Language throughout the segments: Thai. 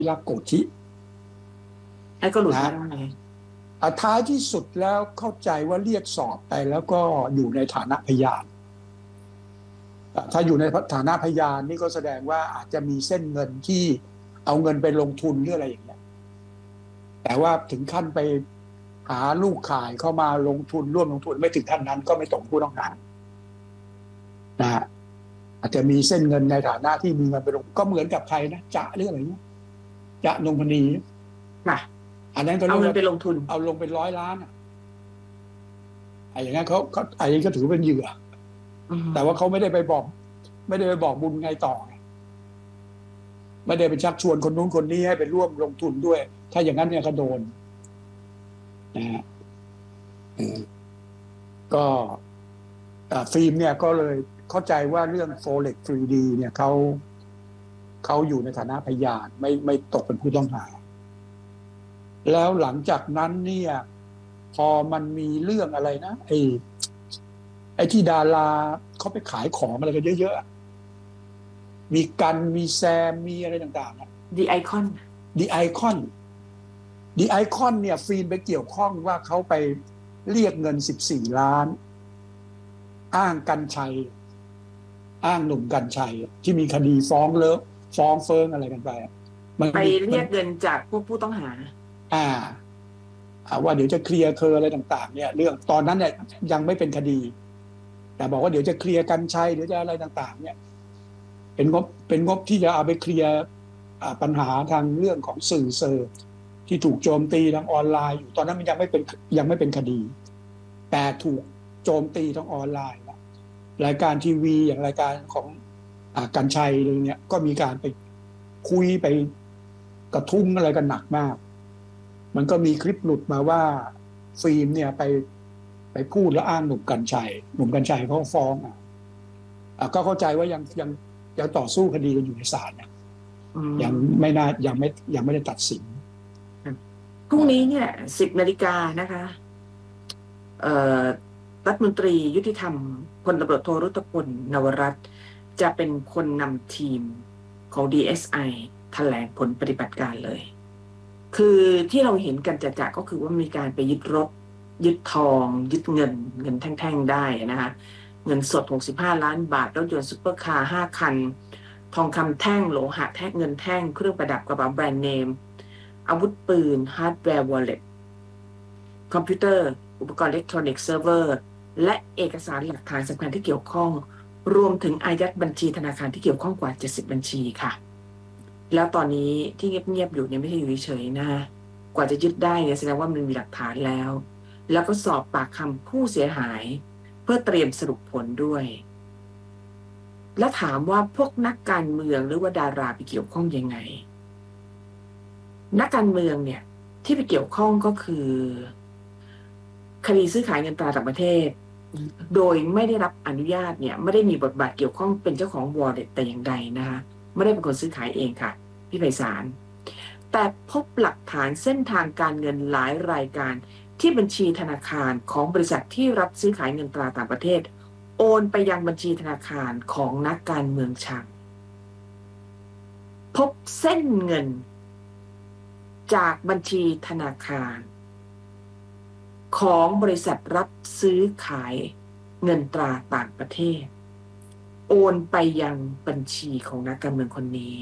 รักโกธิไอ้ก็หลุดนะมาได้ไงท้ายที่สุดแล้วเข้าใจว่าเรียกสอบไปแล้วก็อยู่ในฐานะพยานถ้าอยู่ในฐานะพยานนี่ก็แสดงว่าอาจจะมีเส้นเงินที่เอาเงินไปลงทุนหรืออะไรอย่างเงี้ยแต่ว่าถึงขั้นไปหาลูกขายเข้ามาลงทุนร่วมลงทุนไม่ถึงขั้นนั้นก็ไม่ตกผู้ต้องหานะฮะอาจจะมีเส้นเงินในฐานะที่มีเงินไปลงก็เหมือนกับใครนะจะเรื่องอะไรเงี้ยจะนงพนีค่ะอันนั้นก็เอาเงินไปลงทุนเอาลงเป็น100 ล้านอย่างนั้นเขาอันนี้ก็ถือเป็นเหยื่อแต่ว่าเขาไม่ได้ไปบอกบุญไงต่อไม่ได้ไปชักชวนคนนู้นคนนี้ให้ไปร่วมลงทุนด้วยถ้าอย่างนั้นเนี่ยก็โดนนะฮะก็ฟิล์มเนี่ยก็เลยเข้าใจว่าเรื่อง Forex 3D เนี่ยเขาอยู่ในฐานะพยานไม่ตกเป็นผู้ต้องหาแล้วหลังจากนั้นเนี่ยพอมันมีเรื่องอะไรนะไอ้ที่ดาราเขาไปขายของอะไรกันเยอะๆมีกันมีแซมมีอะไรต่างๆ The Icon The Icon The Icon เนี่ยฟิล์มไปเกี่ยวข้องว่าเขาไปเรียกเงิน14 ล้านอ้างกันชัยอ้างหนุ่มกันชัยที่มีคดีฟ้องเฟิงอะไรกันไปไปเรียกเงินจากพวกผู้ต้องหาว่าเดี๋ยวจะเคลียร์อะไรต่างๆเนี่ยเรื่องตอนนั้นเนี่ยยังไม่เป็นคดีแต่บอกว่าเดี๋ยวจะเคลียร์กันชัยเดี๋ยวจะอะไรต่างๆเนี่ยเป็นงบที่จะเอาไปเคลียร์ปัญหาทางเรื่องของสื่อเซอร์ที่ถูกโจมตีทางออนไลน์อยู่ตอนนั้นมันยังไม่เป็นคดีแต่ถูกโจมตีทางออนไลน์รายการทีวีอย่างรายการของกันชัยอะไรเนี่ยก็มีการไปคุยไปกระทุ้งอะไรกันหนักมากมันก็มีคลิปหลุดมาว่าฟิล์มเนี่ยไปพูดแล้วอ้างหนุ่มกัญชัยเขาฟ้องก็เข้าใจว่ายังต่อสู้คดีกันอยู่ในศาลนะยังไม่ได้ตัดสินพรุ่งนี้เนี่ย10 นาฬิกานะคะรัฐมนตรียุติธรรมพลตำรวจโทรุตพลนวรัตน์จะเป็นคนนำทีมของ DSI แถลงผลปฏิบัติการเลยคือที่เราเห็นกันจะก็คือว่ามีการไปยึดรถยึดทองยึดเงินแท่งๆได้นะคะเงินสด65 ล้านบาทรถยนต์ซุปเปอร์คาร์5 คันทองคำแท่งโลหะแท่งเงินแท่งเครื่องประดับกระเป๋าแบรนด์เนมอาวุธปืนฮาร์ดแวร์วอลเล็ตคอมพิวเตอร์อุปกรณ์อิเล็กทรอนิกส์เซิร์ฟเวอร์และเอกสารหลักฐานสำคัญที่เกี่ยวข้องรวมถึงอายัดบัญชีธนาคารที่เกี่ยวข้องกว่า70 บัญชีค่ะแล้วตอนนี้ที่เงียบๆอยู่เนี่ยไม่ใช่อยู่เฉยๆนะกว่าจะยึดได้เนี่ยแสดงว่ามันมีหลักฐานแล้วก็สอบปากคำผู้เสียหายเพื่อเตรียมสรุปผลด้วยและถามว่าพวกนักการเมืองหรือว่าดาราไปเกี่ยวข้องยังไงนักการเมืองเนี่ยที่ไปเกี่ยวข้องก็คือคดีซื้อขายเงินตราต่างประเทศโดยไม่ได้รับอนุญาตเนี่ยไม่ได้มีบทบาทเกี่ยวข้องเป็นเจ้าของ wallet แต่อย่างใดนะคะไม่ได้เป็นคนซื้อขายเองค่ะพี่ไพศาลแต่พบหลักฐานเส้นทางการเงินหลายรายการที่บัญชีธนาคารของบริษัทที่รับซื้อขายเงินตราต่างประเทศโอนไปยังบัญชีธนาคารของนักการเมืองชังพบเส้นเงินจากบัญชีธนาคารของบริษัทรับซื้อขายเงินตราต่างประเทศโอนไปยังบัญชีของนักการเมืองคนนี้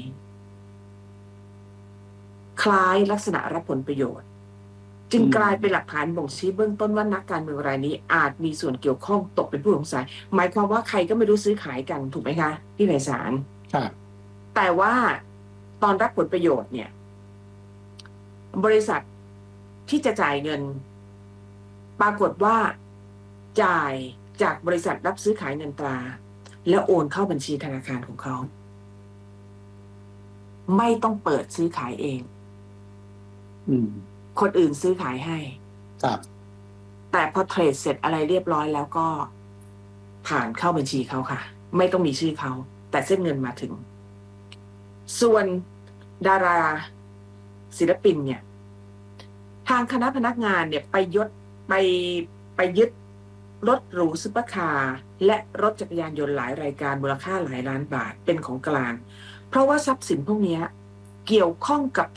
คล้ายลักษณะรับผลประโยชน์จึงกลายเป็นหลักฐานบ่งชี้เบื้องต้นว่านักการเมืองรายนี้อาจมีส่วนเกี่ยวข้องตกเป็นผู้สงสัยหมายความว่าใครก็ไม่รู้ซื้อขายกันถูกไหมคะพี่ไพศาลแต่ว่าตอนรับผลประโยชน์เนี่ยบริษัทที่จะจ่ายเงินปรากฏว่าจ่ายจากบริษัทรับซื้อขายเงินตราแล้วโอนเข้าบัญชีธนาคารของเขาไม่ต้องเปิดซื้อขายเองคนอื่นซื้อขายให้แต่พอเทรดเสร็จอะไรเรียบร้อยแล้วก็ผ่านเข้าบัญชีเขาค่ะไม่ต้องมีชื่อเขาแต่เส้นเงินมาถึงส่วนดาราศิลปินเนี่ยทางคณะพนักงานเนี่ยไปยึดรถหรูซุปเปอร์คาร์และรถจักรยานยนต์หลายรายการมูลค่าหลายล้านบาทเป็นของกลางเพราะว่าทรัพย์สินพวกนี้เกี่ยวข้องกับ